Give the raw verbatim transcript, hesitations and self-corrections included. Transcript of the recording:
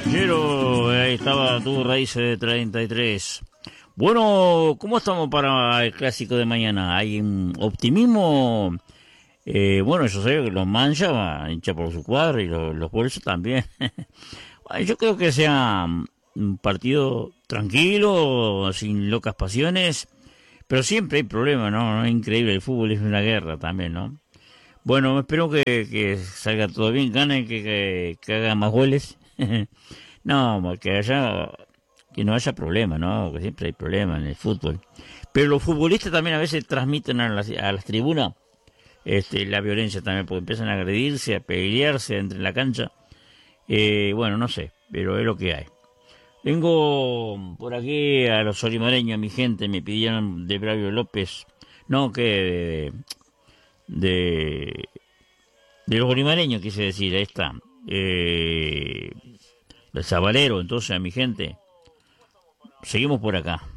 Yero, ahí estaba tu Raíces de treinta y tres. Bueno, ¿cómo estamos para el clásico de mañana? ¿Hay un optimismo? Eh, bueno, yo sé que los Mancha va, hincha por su cuadro y los, los bolsos también. Bueno, yo creo que sea un partido tranquilo, sin locas pasiones, pero siempre hay problemas, ¿no? No es increíble, el fútbol es una guerra también, ¿no? Bueno, espero que, que salga todo bien, ganen, que, que, que hagan más goles. No, que haya, que no haya problema, ¿no? Que siempre hay problemas en el fútbol. Pero los futbolistas también a veces transmiten a las, a las tribunas este, la violencia también, porque empiezan a agredirse, a pelearse entre la cancha. Eh, bueno, no sé, pero es lo que hay. Tengo por aquí a los olimareños, mi gente, me pidieron de Bravio López, no, que de, de, de los olimareños quise decir, ahí está. Eh, el Zabalero, entonces a mi gente, seguimos por acá.